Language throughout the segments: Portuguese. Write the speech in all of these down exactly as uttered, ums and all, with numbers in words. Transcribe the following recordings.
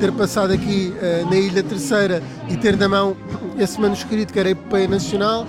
ter passado aqui uh, na Ilha Terceira e ter na mão esse manuscrito que era a Epopeia Nacional,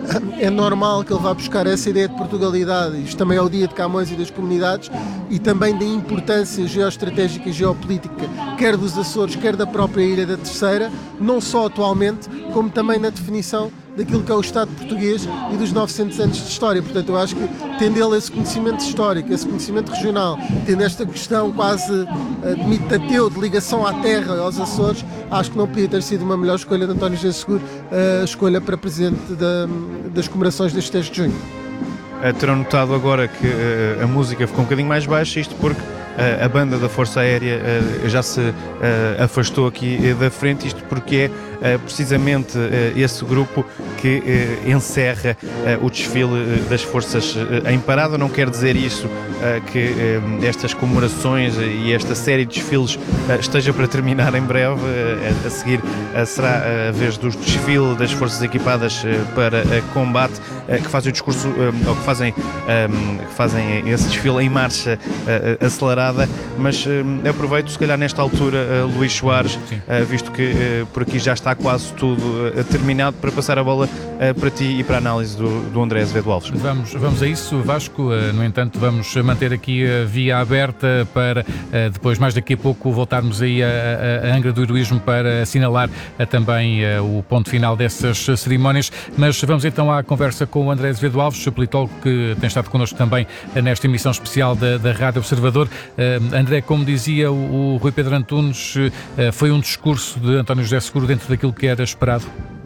é normal que ele vá buscar essa ideia de Portugalidade. Isto também é o dia de Camões e das comunidades, e também da importância geoestratégica e geopolítica, quer dos Açores, quer da própria Ilha da Terceira, não só atualmente, como também na definição daquilo que é o Estado português e dos novecentos anos de história. Portanto, eu acho que tendo ele esse conhecimento histórico, esse conhecimento regional, tendo esta questão quase uh, de mito ateu, de ligação à terra, aos Açores, acho que não podia ter sido uma melhor escolha de António José Seguro, a uh, escolha para presidente da, das comemorações deste dez de junho. Uh, terão notado agora que uh, a música ficou um bocadinho mais baixa, isto porque uh, a banda da Força Aérea uh, já se uh, afastou aqui uh, da frente, isto porque é Uh, precisamente uh, esse grupo que uh, encerra uh, o desfile uh, das forças uh, em parada. Não quer dizer isso uh, que uh, estas comemorações uh, e esta série de desfiles uh, esteja para terminar em breve. Uh, a seguir uh, será a vez do desfile das forças equipadas uh, para uh, combate, uh, que fazem o discurso, uh, ou que fazem, um, que fazem esse desfile em marcha uh, acelerada. Mas uh, aproveito, se calhar nesta altura, uh, Luís Soares, uh, visto que uh, por aqui já está quase tudo uh, terminado, para passar a bola uh, para ti e para a análise do, do André Azevedo Alves. Vamos, vamos a isso, Vasco. Uh, no entanto, vamos manter aqui a via aberta para uh, depois, mais daqui a pouco, voltarmos aí a, a, a Angra do Heroísmo para assinalar uh, também uh, o ponto final dessas cerimónias. Mas vamos então à conversa com o André Azevedo Alves, politólogo que tem estado connosco também uh, nesta emissão especial da, da Rádio Observador. Uh, André, como dizia o, o Rui Pedro Antunes, uh, foi um discurso de António José Seguro dentro daquilo que era esperado?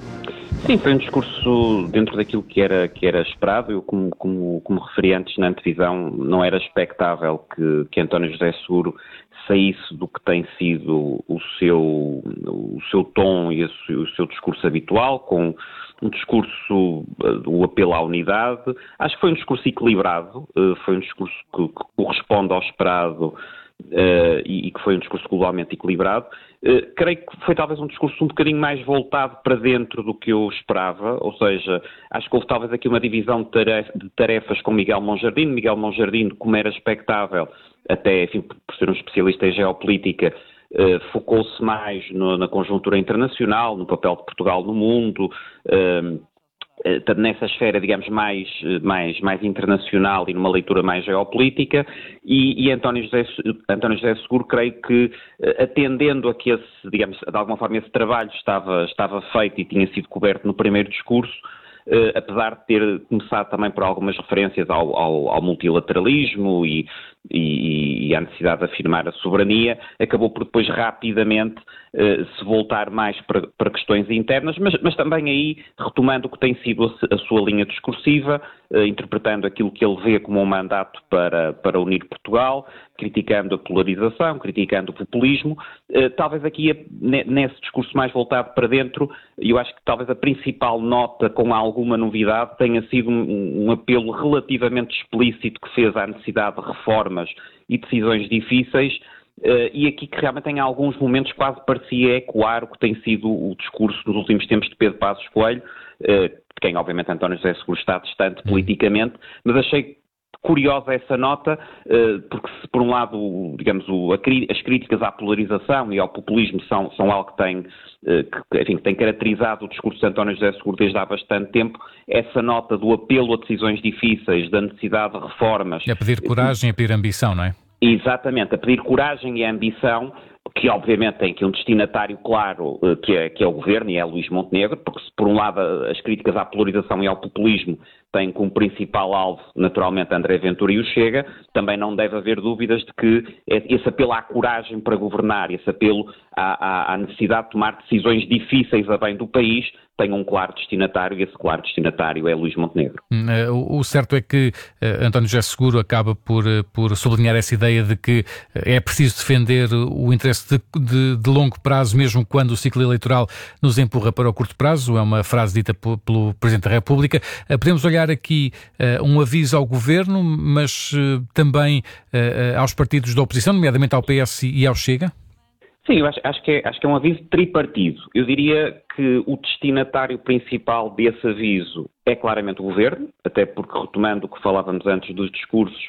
Sim, foi um discurso dentro daquilo que era, que era esperado. Eu, como, como, como referi antes na antevisão, não era expectável que, que António José Seguro saísse do que tem sido o seu, o seu tom e o seu discurso habitual, com um discurso do apelo à unidade. Acho que foi um discurso equilibrado, foi um discurso que, que corresponde ao esperado Uh, e, e que foi um discurso globalmente equilibrado. Uh, creio que foi talvez um discurso um bocadinho mais voltado para dentro do que eu esperava, ou seja, acho que houve talvez aqui uma divisão de, taref- de tarefas com Miguel Monjardino. Miguel Monjardino, como era expectável, até enfim, por ser um especialista em geopolítica, uh, focou-se mais no, na conjuntura internacional, no papel de Portugal no mundo, uh, nessa esfera, digamos, mais, mais, mais internacional e numa leitura mais geopolítica, e, e António José, António José Seguro, creio que, atendendo a que esse, digamos, de alguma forma esse trabalho estava, estava feito e tinha sido coberto no primeiro discurso, Uh, apesar de ter começado também por algumas referências ao, ao, ao multilateralismo e, e, e à necessidade de afirmar a soberania, acabou por depois rapidamente uh, se voltar mais para, para questões internas, mas, mas também aí retomando o que tem sido a, a sua linha discursiva, uh, interpretando aquilo que ele vê como um mandato para, para unir Portugal, criticando a polarização, criticando o populismo. Uh, talvez aqui, nesse discurso mais voltado para dentro, eu acho que talvez a principal nota com alguma novidade tenha sido um, um apelo relativamente explícito que fez à necessidade de reformas e decisões difíceis, uh, e aqui que realmente em alguns momentos quase parecia ecoar o que tem sido o discurso nos últimos tempos de Pedro Passos Coelho, uh, de quem obviamente António José Seguro está distante politicamente, mas achei curiosa essa nota, porque se por um lado, digamos, as críticas à polarização e ao populismo são, são algo que tem, que, enfim, que tem caracterizado o discurso de António José Seguro desde há bastante tempo, essa nota do apelo a decisões difíceis, da necessidade de reformas. É a pedir coragem, a pedir ambição, não é? Exatamente, a pedir coragem e ambição, que obviamente tem aqui um destinatário claro, que é, que é o Governo e é Luís Montenegro, porque se por um lado as críticas à polarização e ao populismo têm como principal alvo, naturalmente, André Ventura e o Chega, também não deve haver dúvidas de que esse apelo à coragem para governar, esse apelo à, à, à necessidade de tomar decisões difíceis a bem do país, tem um claro destinatário, e esse claro destinatário é Luís Montenegro. O certo é que uh, António José Seguro acaba por, uh, por sublinhar essa ideia de que uh, é preciso defender o interesse de, de, de longo prazo, mesmo quando o ciclo eleitoral nos empurra para o curto prazo. É uma frase dita p- pelo Presidente da República. Uh, podemos olhar aqui uh, um aviso ao Governo, mas uh, também uh, aos partidos da oposição, nomeadamente ao P S e ao Chega? Sim, eu acho, acho, que é, acho que é um aviso tripartido. Eu diria que o destinatário principal desse aviso é claramente o Governo, até porque, retomando o que falávamos antes dos discursos,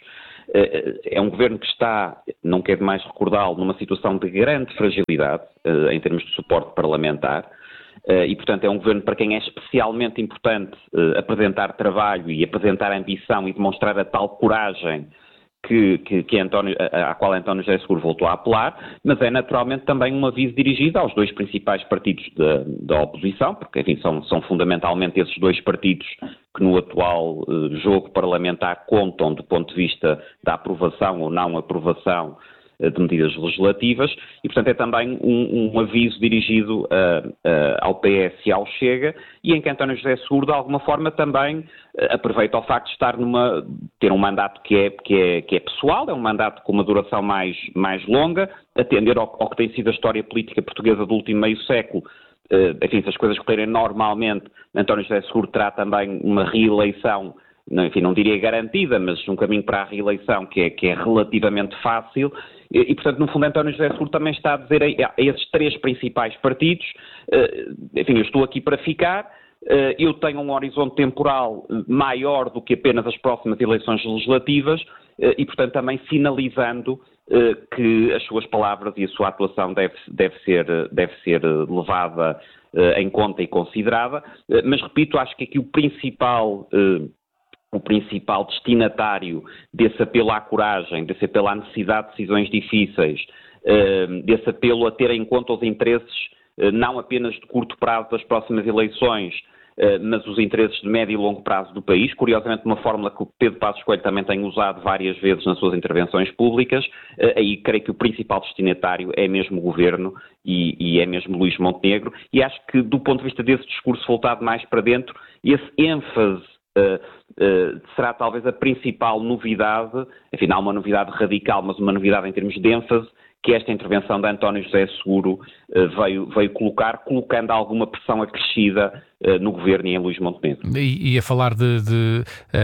é um governo que está, não quero mais recordá-lo, numa situação de grande fragilidade em termos de suporte parlamentar. E, portanto, é um governo para quem é especialmente importante apresentar trabalho e apresentar ambição e demonstrar a tal coragem Que, que, que António, à qual António José Seguro voltou a apelar, mas é naturalmente também um aviso dirigido aos dois principais partidos da, da oposição, porque enfim, são, são fundamentalmente esses dois partidos que no atual uh, jogo parlamentar contam do ponto de vista da aprovação ou não aprovação uh, de medidas legislativas e, portanto, é também um, um aviso dirigido uh, uh, ao P S e ao Chega e em que António José Seguro, de alguma forma, também aproveita o facto de estar numa, ter um mandato que é, que é, que é pessoal, é um mandato com uma duração mais, mais longa, atender ao, ao que tem sido a história política portuguesa do último meio século. Uh, enfim, se as coisas correrem normalmente, António José Seguro terá também uma reeleição, enfim, não diria garantida, mas um caminho para a reeleição que é, que é relativamente fácil. E, e, portanto, no fundo, António José Seguro também está a dizer a, a esses três principais partidos, uh, enfim, eu estou aqui para ficar. Eu tenho um horizonte temporal maior do que apenas as próximas eleições legislativas e, portanto, também sinalizando que as suas palavras e a sua atuação deve, deve, ser, deve ser levada em conta e considerada. Mas, repito, acho que aqui o principal, o principal destinatário desse apelo à coragem, desse apelo à necessidade de decisões difíceis, desse apelo a ter em conta os interesses não apenas de curto prazo das próximas eleições, mas os interesses de médio e longo prazo do país, curiosamente uma fórmula que o Pedro Passos Coelho também tem usado várias vezes nas suas intervenções públicas, aí creio que o principal destinatário é mesmo o Governo e, e é mesmo Luís Montenegro, e acho que do ponto de vista desse discurso voltado mais para dentro, esse ênfase Uh, uh, será talvez a principal novidade, afinal uma novidade radical, mas uma novidade em termos de ênfase, que esta intervenção de António José Seguro uh, veio, veio colocar, colocando alguma pressão acrescida uh, no Governo e em Luís Montenegro. E, e a falar de, de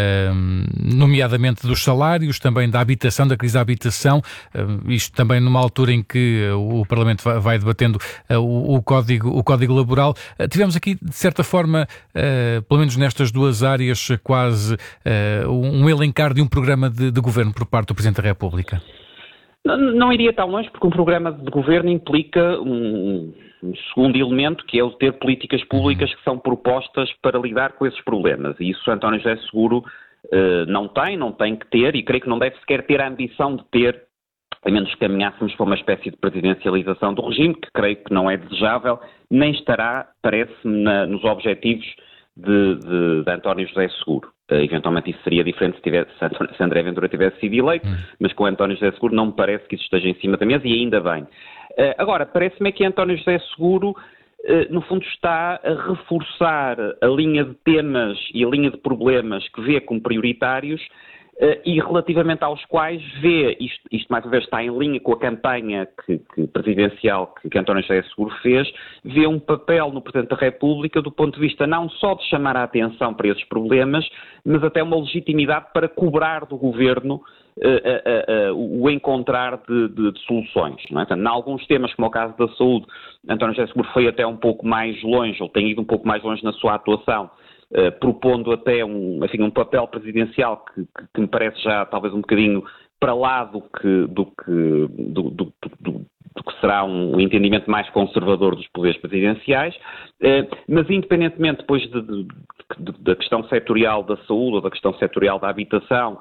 uh, nomeadamente dos salários, também da habitação, da crise da habitação, uh, isto também numa altura em que uh, o Parlamento vai, vai debatendo uh, o, o, código, o Código Laboral. Uh, tivemos aqui, de certa forma, uh, pelo menos nestas duas áreas, quase uh, um elencar de um programa de, de governo por parte do Presidente da República. Não, não iria tão longe, porque um programa de governo implica um, um segundo elemento, que é o de ter políticas públicas que são propostas para lidar com esses problemas. E isso António José Seguro uh, não tem, não tem que ter, e creio que não deve sequer ter a ambição de ter, a menos que caminhássemos para uma espécie de presidencialização do regime, que creio que não é desejável, nem estará, parece-me, na, nos objetivos de, de, de António José Seguro. Uh, eventualmente isso seria diferente se, tivesse, se André Ventura tivesse sido eleito, hum. mas com António José Seguro não me parece que isso esteja em cima da mesa e ainda bem. Uh, agora, parece-me que António José Seguro, uh, no fundo, está a reforçar a linha de temas e a linha de problemas que vê como prioritários uh, e relativamente aos quais vê, isto, isto mais uma vez está em linha com a campanha que, que, presidencial que, que António José Seguro fez, vê um papel no Presidente da República do ponto de vista não só de chamar a atenção para esses problemas, mas até uma legitimidade para cobrar do Governo uh, uh, uh, uh, o encontrar de, de, de soluções. Não é? Portanto, em alguns temas, como é o caso da saúde, António José Seguro foi até um pouco mais longe, ou tem ido um pouco mais longe na sua atuação, uh, propondo até um, enfim, um papel presidencial que, que, que me parece já talvez um bocadinho para lá do que, do que, do, do, do, do que será um entendimento mais conservador dos poderes presidenciais, mas independentemente depois de, de, de, da questão setorial da saúde ou da questão setorial da habitação,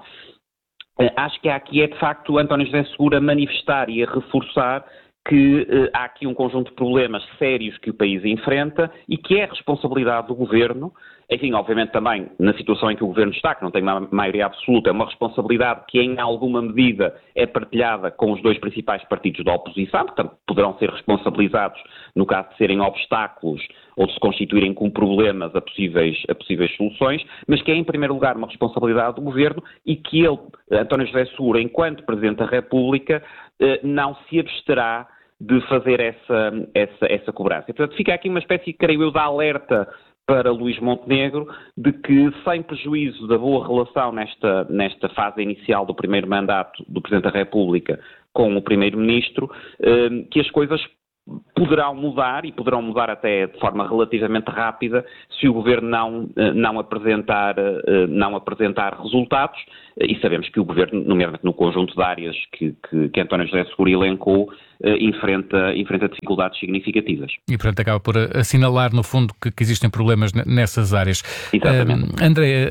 acho que há aqui é de facto António José Seguro a manifestar e a reforçar que eh, há aqui um conjunto de problemas sérios que o país enfrenta e que é responsabilidade do Governo, enfim, obviamente também na situação em que o Governo está, que não tem uma maioria absoluta, é uma responsabilidade que em alguma medida é partilhada com os dois principais partidos da oposição, portanto poderão ser responsabilizados no caso de serem obstáculos ou de se constituírem como problemas a possíveis, a possíveis soluções, mas que é em primeiro lugar uma responsabilidade do Governo e que ele, António José Seguro, enquanto Presidente da República, não se absterá de fazer essa, essa, essa cobrança. E, portanto, fica aqui uma espécie, creio eu, de alerta para Luís Montenegro de que, sem prejuízo da boa relação nesta, nesta fase inicial do primeiro mandato do Presidente da República com o Primeiro-Ministro, que as coisas poderão mudar, e poderão mudar até de forma relativamente rápida, se o Governo não, não, apresentar, não apresentar resultados, e sabemos que o Governo, nomeadamente no conjunto de áreas que, que, que António José Seguro elencou, enfrenta, enfrenta dificuldades significativas. E, portanto, acaba por assinalar, no fundo, que, que existem problemas nessas áreas. Exatamente. Uh, André,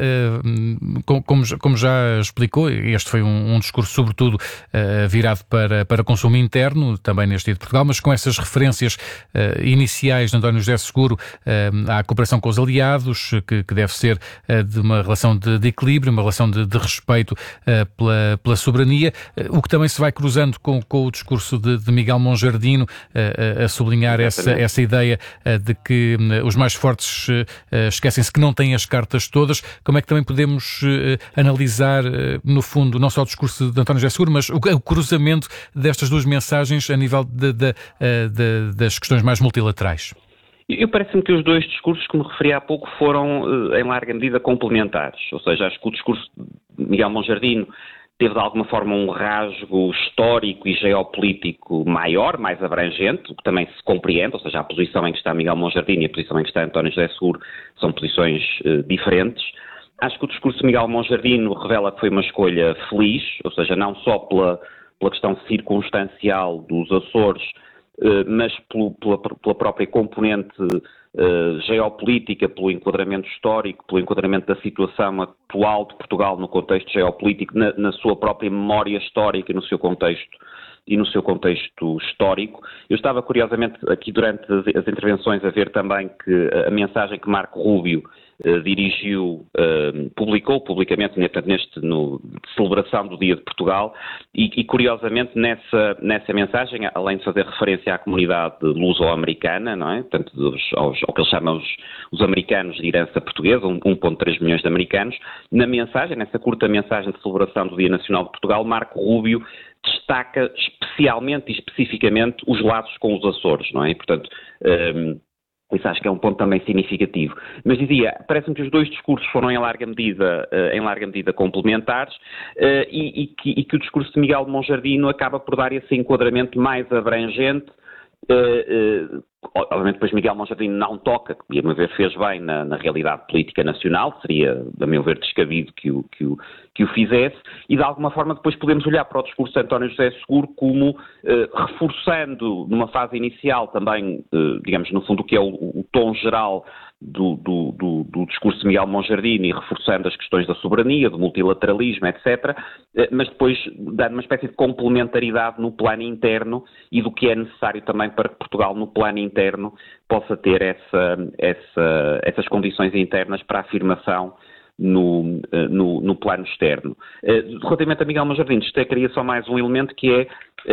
uh, como, como já explicou, este foi um, um discurso, sobretudo, uh, virado para, para consumo interno, também neste dia de Portugal, mas com essas referências uh, iniciais de António José Seguro uh, à cooperação com os aliados, que, que deve ser uh, de uma relação de, de equilíbrio, uma relação de, de respeito uh, pela, pela soberania, uh, o que também se vai cruzando com, com o discurso de, de Miguel Monjardino, uh, a sublinhar essa, essa ideia uh, de que uh, os mais fortes uh, esquecem-se que não têm as cartas todas. Como é que também podemos uh, analisar, uh, no fundo, não só o discurso de António José Seguro, mas o, o cruzamento destas duas mensagens a nível de, de, uh, de, das questões mais multilaterais? Eu parece-me que os dois discursos que me referi há pouco foram, em larga medida, complementares. Ou seja, acho que o discurso de Miguel Monjardino teve de alguma forma um rasgo histórico e geopolítico maior, mais abrangente, o que também se compreende, ou seja, a posição em que está Miguel Monjardino e a posição em que está António José Seguro são posições uh, diferentes. Acho que o discurso de Miguel Monjardino revela que foi uma escolha feliz, ou seja, não só pela, pela questão circunstancial dos Açores, uh, mas pelo, pela, pela própria componente Uh, geopolítica, pelo enquadramento histórico, pelo enquadramento da situação atual de Portugal no contexto geopolítico, na, na sua própria memória histórica e no seu contexto e no seu contexto histórico. Eu estava curiosamente aqui durante as, as intervenções a ver também que a mensagem que Marco Rubio uh, dirigiu, uh, publicou publicamente neste, no, de celebração do Dia de Portugal e, e curiosamente nessa, nessa mensagem, além de fazer referência à comunidade luso-americana, não é? Portanto, aos, aos, ao que ele chama os, os americanos de herança portuguesa, um vírgula três milhões de americanos, na mensagem, nessa curta mensagem de celebração do Dia Nacional de Portugal, Marco Rubio destaca especialmente e especificamente os laços com os Açores, não é? E, portanto, um, isso acho que é um ponto também significativo. Mas dizia, parece-me que os dois discursos foram em larga medida, uh, em larga medida complementares uh, e, e, que, e que o discurso de Miguel Monjardino acaba por dar esse enquadramento mais abrangente. Uh, uh, obviamente depois Miguel Monjardino não toca, e a meu ver fez bem na, na realidade política nacional, seria a meu ver descabido que o, que, o, que o fizesse, e de alguma forma depois podemos olhar para o discurso de António José Seguro como uh, reforçando numa fase inicial também, uh, digamos no fundo o que é o, o tom geral Do, do, do, do discurso de Miguel Monjardino e reforçando as questões da soberania, do multilateralismo, etcétera, mas depois dando uma espécie de complementaridade no plano interno e do que é necessário também para que Portugal no plano interno possa ter essa, essa, essas condições internas para a afirmação no, no, no plano externo. Relativamente a Miguel Monjardino, destacaria só mais um elemento que é,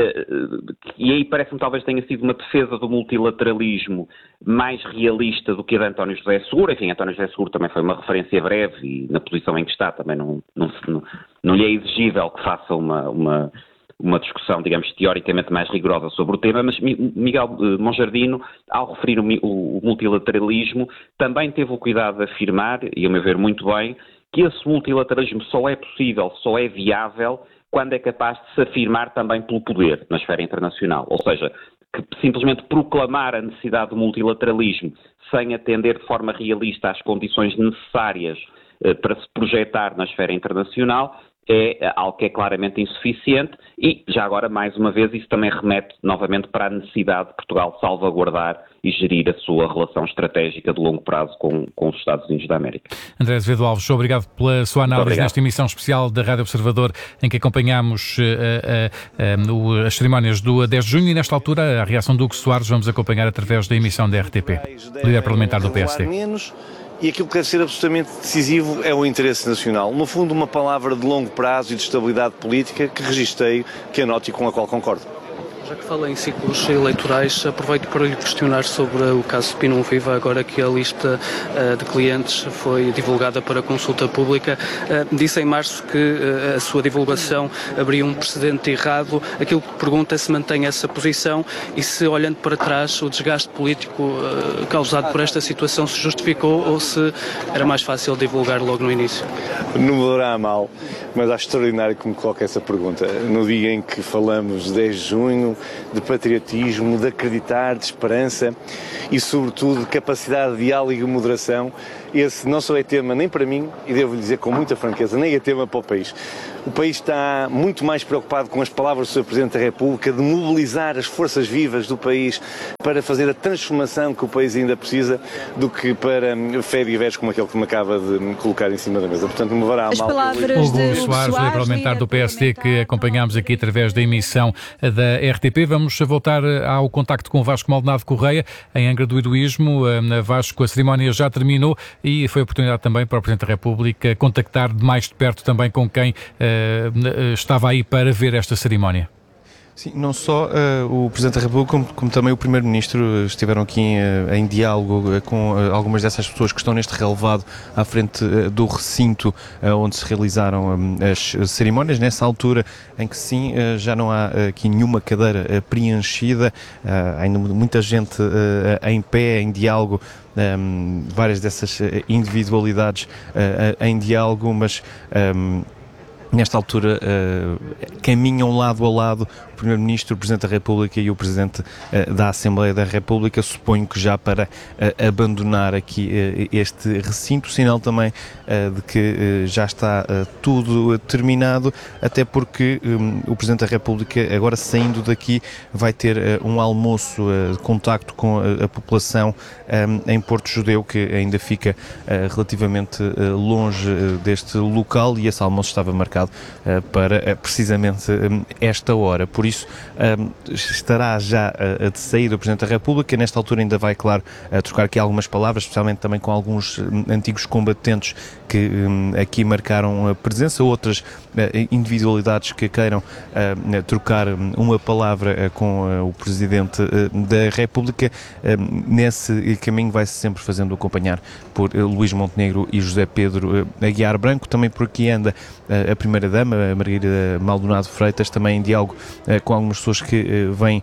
e aí parece-me talvez tenha sido uma defesa do multilateralismo mais realista do que a de António José Seguro. Enfim, António José Seguro também foi uma referência breve e na posição em que está também não, não, não, não lhe é exigível que faça uma, uma, uma discussão, digamos, teoricamente mais rigorosa sobre o tema, mas Miguel Monjardino, ao referir o, o, o multilateralismo, também teve o cuidado de afirmar, e a meu ver muito bem, que esse multilateralismo só é possível, só é viável quando é capaz de se afirmar também pelo poder na esfera internacional. Ou seja, que simplesmente proclamar a necessidade do multilateralismo sem atender de forma realista às condições necessárias eh, para se projetar na esfera internacional é algo que é claramente insuficiente e, já agora, mais uma vez, isso também remete novamente para a necessidade de Portugal salvaguardar e gerir a sua relação estratégica de longo prazo com, com os Estados Unidos da América. André Azevedo Alves, obrigado pela sua análise nesta emissão especial da Rádio Observador, em que acompanhamos uh, uh, uh, as cerimónias do dez de junho e, nesta altura, a reação do Hugo Soares vamos acompanhar através da emissão da R T P, líder parlamentar do P S D. E aquilo que deve ser absolutamente decisivo é o interesse nacional. No fundo, uma palavra de longo prazo e de estabilidade política que registrei, que anote e com a qual concordo. Já que fala em ciclos eleitorais, aproveito para lhe questionar sobre o caso Pinum Viva, agora que a lista uh, de clientes foi divulgada para consulta pública. Uh, disse em março que uh, a sua divulgação abriu um precedente errado. Aquilo que pergunta é se mantém essa posição e se, olhando para trás, o desgaste político uh, causado por esta situação se justificou ou se era mais fácil divulgar logo no início. Não me dará a mal, mas acho extraordinário que me coloque essa pergunta. No dia em que falamos dez de junho, de patriotismo, de acreditar, de esperança e, sobretudo, de capacidade de diálogo e moderação. Esse não só é tema nem para mim, e devo dizer com muita franqueza, nem é tema para o país. O país está muito mais preocupado com as palavras do senhor Presidente da República, de mobilizar as forças vivas do país para fazer a transformação que o país ainda precisa, do que para fé de veres como aquele que me acaba de colocar em cima da mesa. Portanto, me vará As mal. palavras Hugo de Soares, líder parlamentar do P S D, que acompanhámos aqui através da emissão da R T P. Vamos voltar ao contacto com Vasco Maldonado Correia, em Angra do Heroísmo. Vasco, a cerimónia já terminou e foi oportunidade também para o Presidente da República contactar de mais de perto também com quem uh, estava aí para ver esta cerimónia. Sim, não só uh, o Presidente da República, como, como também o Primeiro-Ministro estiveram aqui uh, em diálogo uh, com uh, algumas dessas pessoas que estão neste relevado à frente uh, do recinto uh, onde se realizaram um, as cerimónias. Nessa altura em que sim, uh, já não há uh, aqui nenhuma cadeira uh, preenchida, uh, ainda muita gente uh, em pé, em diálogo. Um, várias dessas individualidades uh, uh, em diálogo, mas um, nesta altura uh, caminham lado a lado o Primeiro-Ministro, o Presidente da República e o Presidente uh, da Assembleia da República, suponho que já para uh, abandonar aqui uh, este recinto, sinal também uh, de que uh, já está uh, tudo terminado, até porque um, o Presidente da República, agora saindo daqui, vai ter uh, um almoço uh, de contacto com a, a população um, em Porto Judeu, que ainda fica uh, relativamente uh, longe uh, deste local, e esse almoço estava marcado uh, para uh, precisamente um, esta hora. Por isso, um, estará já a, a de sair do Presidente da República. Nesta altura ainda vai, claro, a trocar aqui algumas palavras, especialmente também com alguns um, antigos combatentes que um, aqui marcaram a presença, outras uh, individualidades que queiram uh, trocar uma palavra uh, com uh, o Presidente uh, da República. Uh, nesse caminho vai-se sempre fazendo acompanhar por uh, Luís Montenegro e José Pedro uh, Aguiar Branco. Também por aqui anda uh, a Primeira-Dama, a Margarida Maldonado Freitas, também em diálogo uh, com algumas pessoas que uh, vêm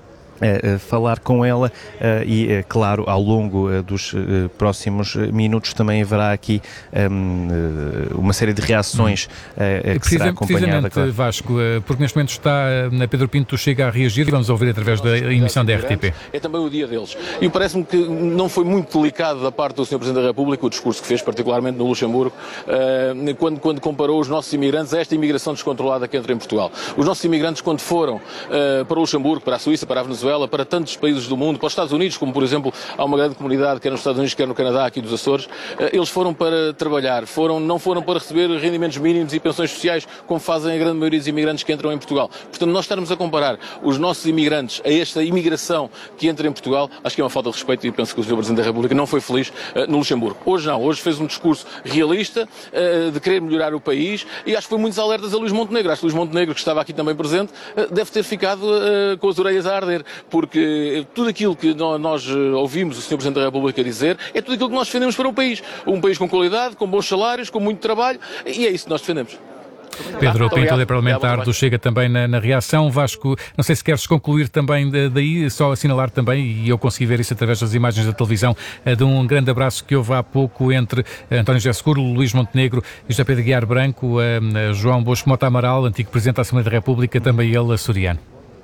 Uh, falar com ela uh, e, uh, claro, ao longo uh, dos uh, próximos minutos também haverá aqui um, uh, uma série de reações uh, que será acompanhada. Precisamente, Vasco, uh, porque neste momento está na uh, Pedro Pinto, chega a reagir e vamos ouvir através da emissão da R T P. É também o dia deles. E parece-me que não foi muito delicado da parte do senhor Presidente da República o discurso que fez, particularmente no Luxemburgo, uh, quando, quando comparou os nossos imigrantes a esta imigração descontrolada que entra em Portugal. Os nossos imigrantes, quando foram uh, para o Luxemburgo, para a Suíça, para a Venezuela, para tantos países do mundo, para os Estados Unidos, como por exemplo há uma grande comunidade, quer nos Estados Unidos, quer no Canadá, aqui dos Açores, eles foram para trabalhar, foram, não foram para receber rendimentos mínimos e pensões sociais, como fazem a grande maioria dos imigrantes que entram em Portugal. Portanto, nós estarmos a comparar os nossos imigrantes a esta imigração que entra em Portugal, acho que é uma falta de respeito, e penso que o senhor Presidente da República não foi feliz uh, no Luxemburgo. Hoje não, hoje fez um discurso realista, uh, de querer melhorar o país, e acho que foi muitos alertas a Luís Montenegro. Acho que Luís Montenegro, que estava aqui também presente, uh, deve ter ficado uh, com as orelhas a arder, porque tudo aquilo que nós ouvimos o senhor Presidente da República dizer é tudo aquilo que nós defendemos para o país. Um país com qualidade, com bons salários, com muito trabalho, e é isso que nós defendemos. Pedro Pinto, líder parlamentar do Chega, também na, na reação. Vasco, não sei se queres concluir também daí, só assinalar também, e eu consegui ver isso através das imagens da televisão, de um grande abraço que houve há pouco entre António José Seguro, Luís Montenegro e José Pedro Aguiar Branco, João Bosco Mota Amaral, antigo Presidente da Assembleia da República, também ele açoriano.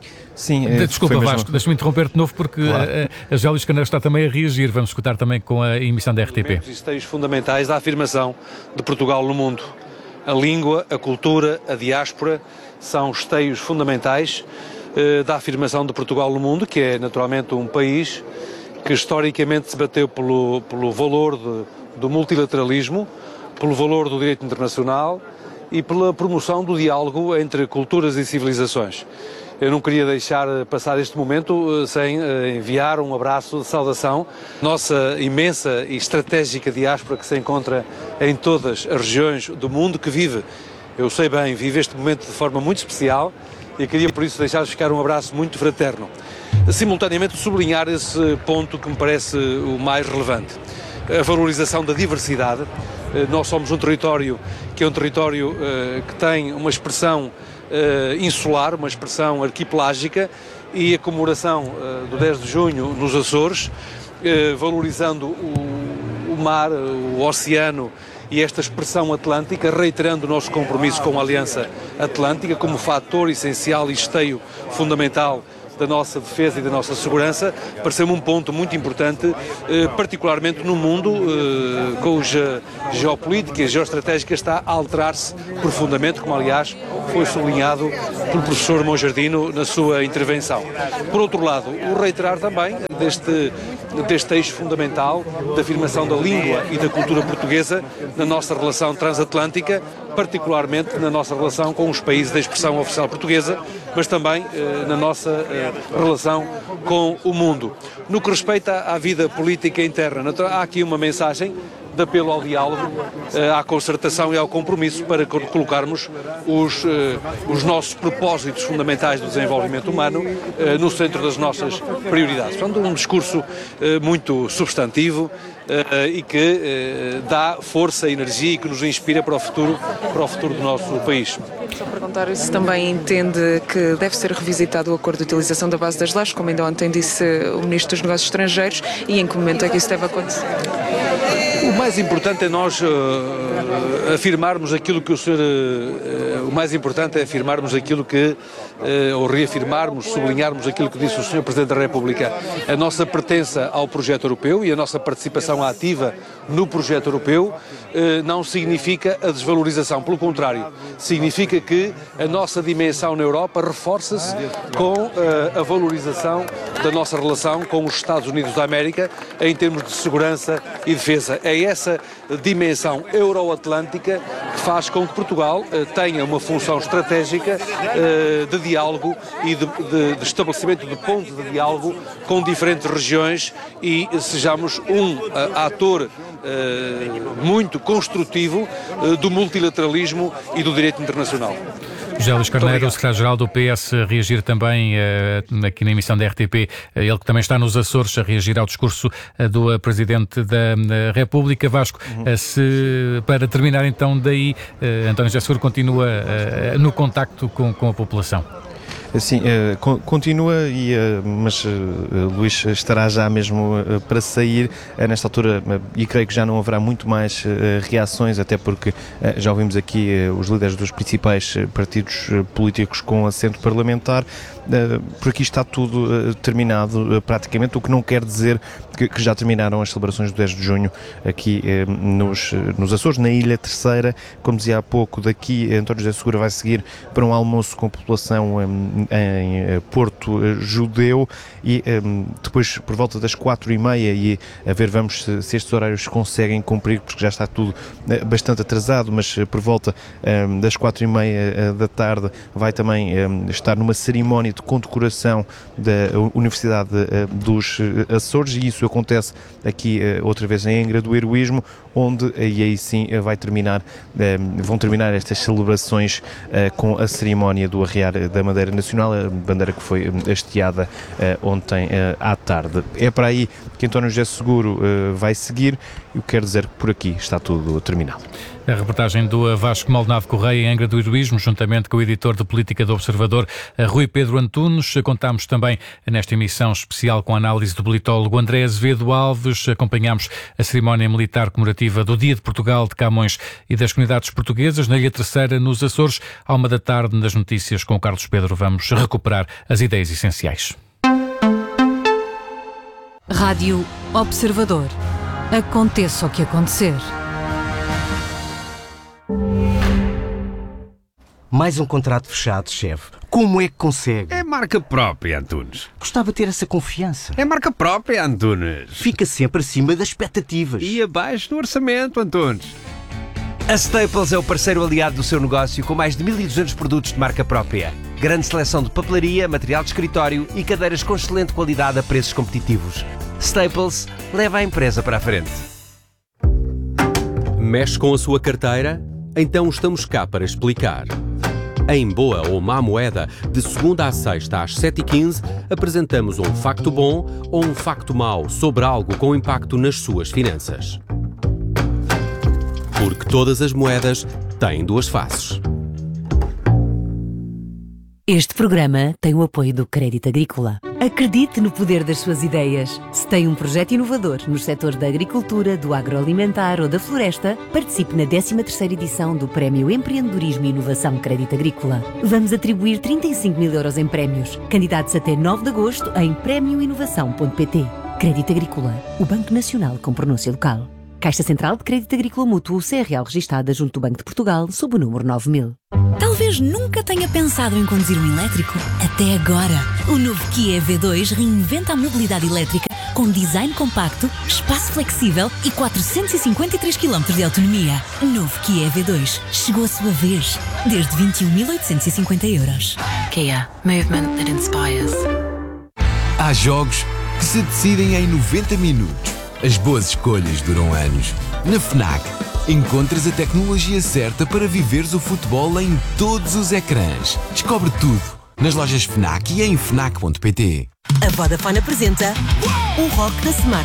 Sim, Desculpa, Vasco, mesmo... deixa-me interromper de novo, porque claro. a, a Gélis Caneiro está também a reagir. Vamos escutar também com a emissão da R T P. Os esteios fundamentais da afirmação de Portugal no mundo. A língua, a cultura, a diáspora são esteios fundamentais eh, da afirmação de Portugal no mundo, que é naturalmente um país que historicamente se bateu pelo, pelo valor de, do multilateralismo, pelo valor do direito internacional e pela promoção do diálogo entre culturas e civilizações. Eu não queria deixar passar este momento sem enviar um abraço de saudação. Nossa imensa e estratégica diáspora que se encontra em todas as regiões do mundo, que vive, eu sei bem, vive este momento de forma muito especial, e queria por isso deixar ficar um abraço muito fraterno. Simultaneamente sublinhar esse ponto que me parece o mais relevante. A valorização da diversidade. Nós somos um território que é um território uh, que tem uma expressão uh, insular, uma expressão arquipelágica, e a comemoração uh, do dez de junho nos Açores, uh, valorizando o, o mar, o oceano e esta expressão atlântica, reiterando o nosso compromisso com a Aliança Atlântica como fator essencial e esteio fundamental da nossa defesa e da nossa segurança, pareceu-me um ponto muito importante, eh, particularmente no mundo eh, cuja geopolítica e geoestratégica está a alterar-se profundamente, como aliás foi sublinhado pelo professor Monjardino na sua intervenção. Por outro lado, o reiterar também deste, deste eixo fundamental da afirmação da língua e da cultura portuguesa na nossa relação transatlântica, particularmente na nossa relação com os países da expressão oficial portuguesa, mas também eh, na nossa eh, relação com o mundo. No que respeita à vida política interna, há aqui uma mensagem de apelo ao diálogo, à concertação e ao compromisso para colocarmos os, os nossos propósitos fundamentais do desenvolvimento humano no centro das nossas prioridades. Portanto, um discurso muito substantivo e que dá força, energia e que nos inspira para o futuro, para o futuro do nosso país. Só perguntar se também entende que deve ser revisitado o acordo de utilização da base das lajes, como ainda ontem disse o Ministro dos Negócios Estrangeiros, e em que momento é que isso deve acontecer? O mais importante é nós uh, afirmarmos aquilo que o senhor... Uh, o mais importante é afirmarmos aquilo que... Uh, ou reafirmarmos, sublinharmos aquilo que disse o senhor Presidente da República. A nossa pertença ao projeto europeu e a nossa participação ativa no projeto europeu uh, não significa a desvalorização. Pelo contrário, significa que a nossa dimensão na Europa reforça-se com uh, a valorização da nossa relação com os Estados Unidos da América em termos de segurança e defesa. É essa dimensão euroatlântica que faz com que Portugal uh, tenha uma função estratégica uh, de diálogo e de, de, de estabelecimento de pontos de diálogo com diferentes regiões e sejamos um uh, ator uh, muito construtivo uh, do multilateralismo e do direito internacional. José Luís Carneiro, o secretário-geral do P S, a reagir também uh, aqui na emissão da R T P, uh, ele que também está nos Açores, a reagir ao discurso uh, do uh, Presidente da uh, República. Vasco, uhum. uh, se, para terminar então daí, uh, António José Seguro continua uh, no contacto com, com a população. Sim, uh, continua, e, uh, mas uh, Luís estará já mesmo uh, para sair uh, nesta altura uh, e creio que já não haverá muito mais uh, reações, até porque uh, já ouvimos aqui uh, os líderes dos principais uh, partidos uh, políticos com assento parlamentar. Uh, por aqui está tudo uh, terminado uh, praticamente, o que não quer dizer que, que já terminaram as celebrações do dez de junho aqui uh, nos, uh, nos Açores, na Ilha Terceira. Como dizia há pouco, daqui António José Seguro vai seguir para um almoço com a população um, em uh, Porto uh, Judeu e um, depois por volta das quatro e meia, e a ver vamos se, se estes horários se conseguem cumprir, porque já está tudo uh, bastante atrasado, mas uh, por volta um, das quatro e meia uh, da tarde vai também um, estar numa cerimónia de condecoração da Universidade dos Açores, e isso acontece aqui outra vez em Angra do Heroísmo, onde e aí sim vai terminar, vão terminar estas celebrações com a cerimónia do arriar da bandeira nacional, a bandeira que foi hasteada ontem à tarde. É para aí que António José Seguro vai seguir, e eu quero dizer que por aqui está tudo terminado. A reportagem do Vasco Maldonado Correia em Angra do Heroísmo, juntamente com o editor de Política do Observador, Rui Pedro Antunes. Contámos também nesta emissão especial com a análise do politólogo André Azevedo Alves. Acompanhámos a cerimónia militar comemorativa do Dia de Portugal, de Camões e das comunidades portuguesas na Ilha Terceira, nos Açores. À uma da tarde, nas notícias com o Carlos Pedro, vamos recuperar as ideias essenciais. Rádio Observador. Aconteça o que acontecer. Mais um contrato fechado, chefe. Como é que consegue? É marca própria, Antunes. Gostava de ter essa confiança. É marca própria, Antunes. Fica sempre acima das expectativas. E abaixo do orçamento, Antunes. A Staples é o parceiro aliado do seu negócio, com mais de mil e duzentos produtos de marca própria. Grande seleção de papelaria, material de escritório e cadeiras com excelente qualidade a preços competitivos. Staples leva a empresa para a frente. Mexe com a sua carteira? Então estamos cá para explicar. Em Boa ou Má Moeda, de segunda à sexta às sete e quinze, apresentamos um facto bom ou um facto mau sobre algo com impacto nas suas finanças. Porque todas as moedas têm duas faces. Este programa tem o apoio do Crédito Agrícola. Acredite no poder das suas ideias. Se tem um projeto inovador nos setores da agricultura, do agroalimentar ou da floresta, participe na décima terceira edição do Prémio Empreendedorismo e Inovação Crédito Agrícola. Vamos atribuir trinta e cinco mil euros em prémios. Candidatos até nove de agosto em prémio inovação ponto pt. Crédito Agrícola, o Banco Nacional com pronúncia local. Caixa Central de Crédito Agrícola Mútuo, C R L registada junto do Banco de Portugal, sob o número nove mil. Talvez nunca tenha pensado em conduzir um elétrico. Até agora. O novo Kia E V dois reinventa a mobilidade elétrica com design compacto, espaço flexível e quatrocentos e cinquenta e três quilómetros de autonomia. Novo Kia E V dois. Chegou a sua vez. Desde vinte e um mil oitocentos e cinquenta euros. Kia. Movement that inspires. Há jogos que se decidem em noventa minutos. As boas escolhas duram anos. Na FNAC, encontras a tecnologia certa para viveres o futebol em todos os ecrãs. Descobre tudo nas lojas FNAC e em fnac ponto pt. A Vodafone apresenta o Rock da Smart